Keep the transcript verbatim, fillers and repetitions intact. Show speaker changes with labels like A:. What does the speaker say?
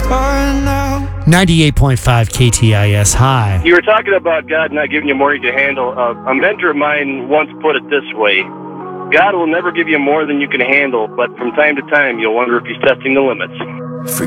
A: ninety-eight point five K T I S. Hi.
B: You were talking about God not giving you more you can handle. Uh, a mentor of mine once put it this way: God will never give you more than you can handle, but from time to time you'll wonder if he's testing the limits.